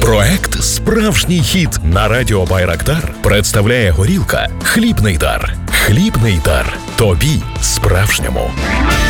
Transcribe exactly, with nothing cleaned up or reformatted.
Проект «Справжній хіт» на радіо Байрактар представляє горілка «Хлібний дар». Хлібний дар. Тобі справжньому.